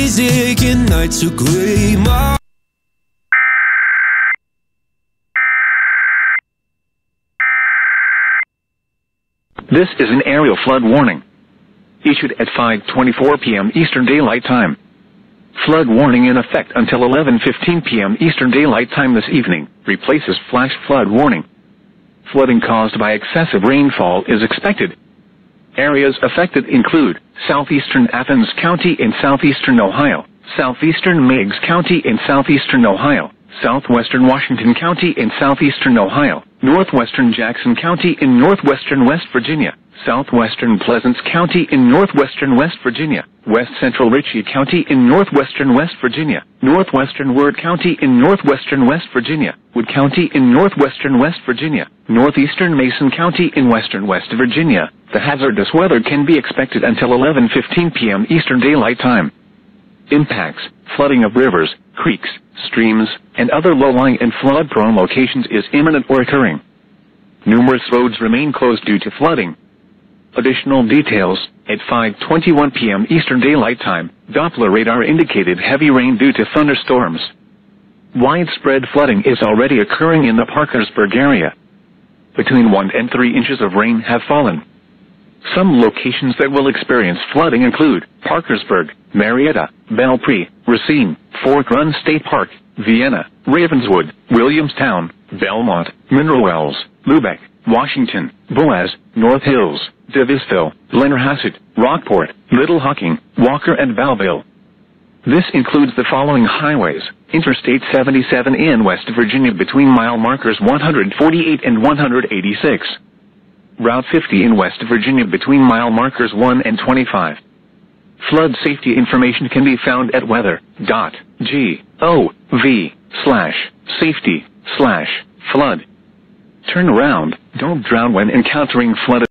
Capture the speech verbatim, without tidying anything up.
Isaac and nights are gray. My This is an aerial flood warning, issued at five twenty-four p m Eastern Daylight Time. Flood warning in effect until eleven fifteen p m Eastern Daylight Time this evening, replaces flash flood warning. Flooding caused by excessive rainfall is expected. Areas affected include southeastern Athens County in southeastern Ohio, southeastern Meigs County in southeastern Ohio, southwestern Washington County in southeastern Ohio, northwestern Jackson County in northwestern West Virginia, southwestern Pleasants County in northwestern West Virginia, west central Ritchie County in northwestern West Virginia, northwestern Ward County in northwestern West Virginia, Wood County in northwestern West Virginia, northeastern Mason County in western West Virginia. The hazardous weather can be expected until eleven fifteen p m Eastern Daylight Time. Impacts: flooding of rivers, creeks, streams, and other low-lying and flood-prone locations is imminent or occurring. Numerous roads remain closed due to flooding. Additional details: at five twenty-one p m Eastern Daylight Time, Doppler radar indicated heavy rain due to thunderstorms. Widespread flooding is already occurring in the Parkersburg area. Between one and three inches of rain have fallen. Some locations that will experience flooding include Parkersburg, Marietta, Belpre, Racine, Fork Run State Park, Vienna, Ravenswood, Williamstown, Belmont, Mineral Wells, Lubeck, Washington, Boaz, North Hills, Davisville, Blennerhassett, Rockport, Little Hocking, Walker, and Belleville. This includes the following highways: Interstate seventy-seven in West Virginia between mile markers one forty-eight and one eighty-six. Route fifty in West Virginia between mile markers one and twenty-five. Flood safety information can be found at weather dot gov slash safety slash flood. Turn around, don't drown when encountering flood.